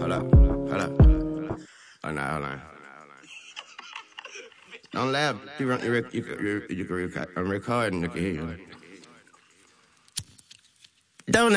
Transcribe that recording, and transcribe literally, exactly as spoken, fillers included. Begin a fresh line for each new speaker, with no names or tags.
hold up, hold up. Hold on, hold on. Don't laugh. You, run, you, rec- you, you, you can record. I'm recording. You can hear you. Don't